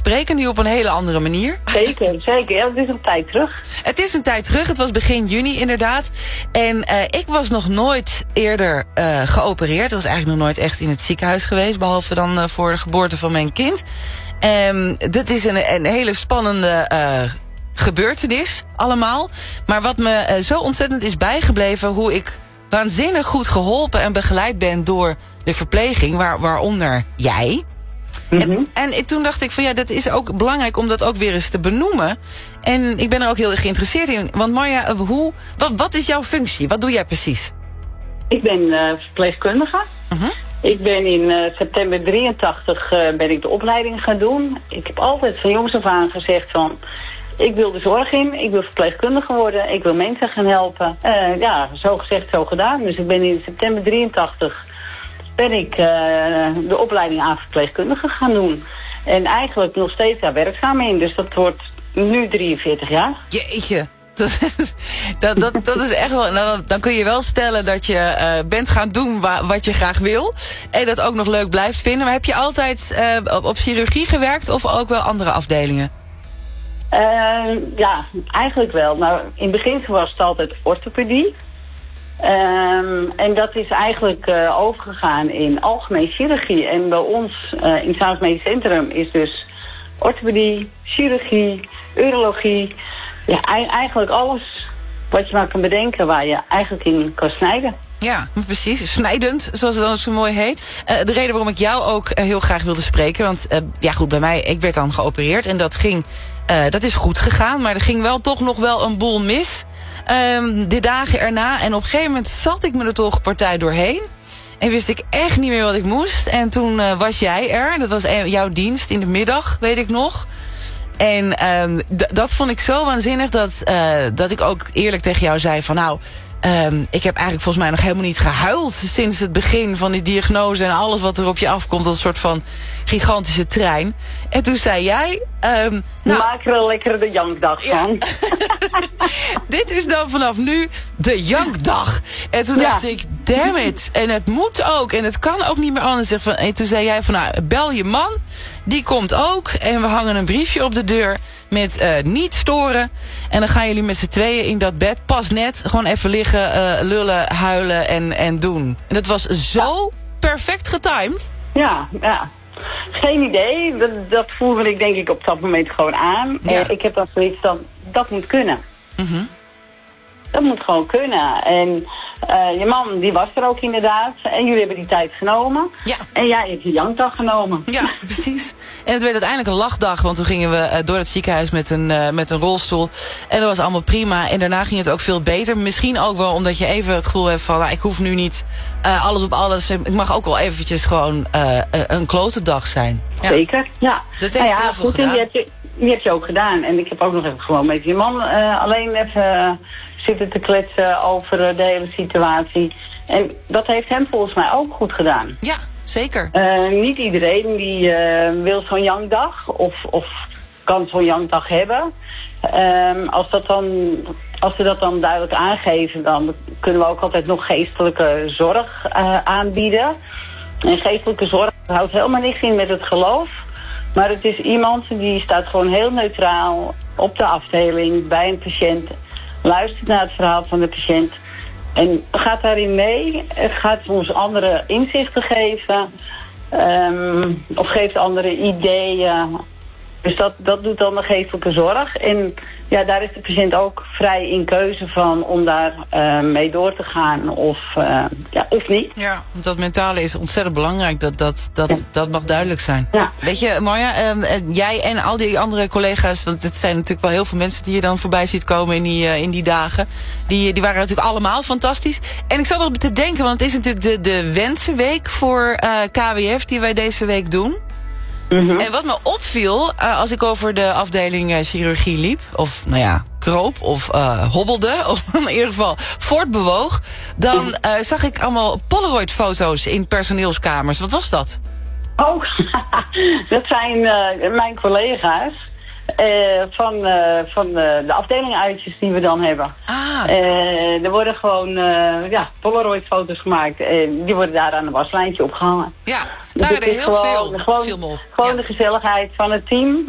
spreken, nu op een hele andere manier. Zeker, zeker. Ja, het is een tijd terug. Het is een tijd terug, het was begin juni inderdaad. En ik was nog nooit eerder geopereerd. Ik was eigenlijk nog nooit echt in het ziekenhuis geweest, behalve dan voor de geboorte van mijn kind. Dit is een hele spannende gebeurtenis allemaal. Maar wat me zo ontzettend is bijgebleven, hoe ik waanzinnig goed geholpen en begeleid ben door de verpleging, waaronder jij. Mm-hmm. En toen dacht ik van ja, dat is ook belangrijk om dat ook weer eens te benoemen. En ik ben er ook heel erg geïnteresseerd in. Want Marja, wat is jouw functie? Wat doe jij precies? Ik ben verpleegkundige. Uh-huh. Ik ben in september 83 ben ik de opleiding gaan doen. Ik heb altijd van jongs af aan gezegd van, ik wil de zorg in, ik wil verpleegkundige worden, ik wil mensen gaan helpen. Ja, zo gezegd, zo gedaan. Dus ik ben in september 83 ben ik de opleiding aan verpleegkundige gaan doen. En eigenlijk nog steeds daar werkzaam in. Dus dat wordt nu 43 jaar. Jeetje. Dat is echt wel. Nou, dan kun je wel stellen dat je bent gaan doen wat je graag wil. En dat ook nog leuk blijft vinden. Maar heb je altijd op chirurgie gewerkt of ook wel andere afdelingen? Ja, eigenlijk wel. Nou, in het begin was het altijd orthopedie. En dat is eigenlijk overgegaan in algemeen chirurgie. En bij ons in het Zaans Medisch Centrum is dus orthopedie, chirurgie, urologie. Ja, eigenlijk alles wat je maar kan bedenken waar je eigenlijk in kan snijden. Ja, precies. Snijdend, zoals het dan zo mooi heet. De reden waarom ik jou ook heel graag wilde spreken, want ja goed, bij mij, ik werd dan geopereerd en dat is goed gegaan, maar er ging wel toch nog wel een boel mis. De dagen erna. En op een gegeven moment zat ik me er toch partij doorheen. En wist ik echt niet meer wat ik moest. En toen was jij er. Dat was jouw dienst in de middag, weet ik nog. En dat vond ik zo waanzinnig dat ik ook eerlijk tegen jou zei van nou, ik heb eigenlijk volgens mij nog helemaal niet gehuild sinds het begin van die diagnose en alles wat er op je afkomt als een soort van gigantische trein. En toen zei jij, maak er lekker de jankdag van. Dit is dan vanaf nu de jankdag. En toen dacht ik, damn it. En het moet ook. En het kan ook niet meer anders. En toen zei jij van, nou, bel je man. Die komt ook. En we hangen een briefje op de deur met niet storen. En dan gaan jullie met z'n tweeën in dat bed, pas net, gewoon even liggen, lullen, huilen en doen. En dat was zo perfect getimed. Ja. Geen idee. Dat voelde ik denk ik op dat moment gewoon aan. Ja. Ik heb dan zoiets van, dat moet kunnen. Mm-hmm. Dat moet gewoon kunnen. En je man, die was er ook inderdaad. En jullie hebben die tijd genomen. Ja. En jij hebt je jankdag genomen. Ja, precies. En het werd uiteindelijk een lachdag, want toen gingen we door het ziekenhuis met een rolstoel. En dat was allemaal prima. En daarna ging het ook veel beter. Misschien ook wel omdat je even het gevoel hebt van, nou, ik hoef nu niet alles op alles. Ik mag ook wel eventjes gewoon een klote dag zijn. Ja. Zeker, ja. Dat heeft heel veel gedaan. Die heb je ook gedaan. En ik heb ook nog even gewoon met je man alleen even zitten te kletsen over de hele situatie. En dat heeft hem volgens mij ook goed gedaan. Ja, zeker. Niet iedereen die wil zo'n jankdag of kan zo'n jankdag hebben. Als we dat dan duidelijk aangeven, dan kunnen we ook altijd nog geestelijke zorg aanbieden. En geestelijke zorg houdt helemaal niks in met het geloof. Maar het is iemand die staat gewoon heel neutraal op de afdeling bij een patiënt. Luistert naar het verhaal van de patiënt. En gaat daarin mee. Gaat ons andere inzichten geven. Of geeft andere ideeën. Dus dat doet dan de geestelijke zorg. En ja, daar is de patiënt ook vrij in keuze van om daar mee door te gaan of niet. Ja, want dat mentale is ontzettend belangrijk. Dat mag duidelijk zijn. Ja. Weet je, Marja, jij en al die andere collega's, want het zijn natuurlijk wel heel veel mensen die je dan voorbij ziet komen in die dagen. Die waren natuurlijk allemaal fantastisch. En ik zat nog te denken, want het is natuurlijk de Wensenweek voor KWF die wij deze week doen. Mm-hmm. En wat me opviel, als ik over de afdeling chirurgie liep, of nou ja, kroop, of hobbelde, of in ieder geval voortbewoog, dan zag ik allemaal Polaroid-foto's in personeelskamers. Wat was dat? Oh, dat zijn mijn collega's. Van de afdelinguitjes die we dan hebben. Er worden gewoon Polaroid-foto's gemaakt. Die worden daar aan een waslijntje opgehangen. Ja, daar dus heel veel. Gewoon de gezelligheid van het team.